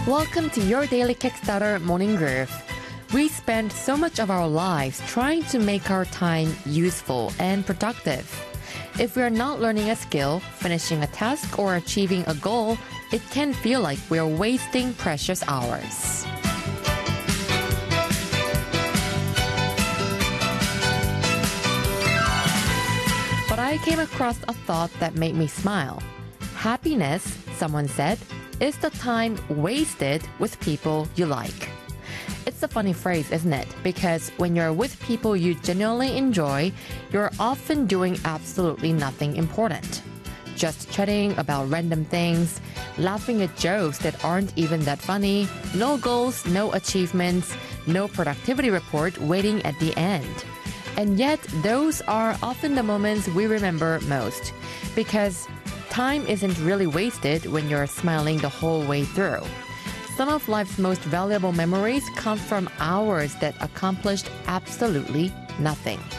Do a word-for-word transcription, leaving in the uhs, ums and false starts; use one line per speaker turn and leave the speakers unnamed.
Welcome to your daily Kickstarter Morning Groove. We spend so much of our lives trying to make our time useful and productive. If we are not learning a skill, finishing a task, or achieving a goal, it can feel like we're wasting precious hours. But I came across a thought that made me smile. Happiness, someone said, is the time wasted with people you like. It's a funny phrase, isn't it? Because when you're with people you genuinely enjoy, you're often doing absolutely nothing important. Just chatting about random things, laughing at jokes that aren't even that funny, no goals, no achievements, no productivity report waiting at the end. And yet, those are often the moments we remember most. Because time isn't really wasted when you're smiling the whole way through. Some of life's most valuable memories come from hours that accomplished absolutely nothing.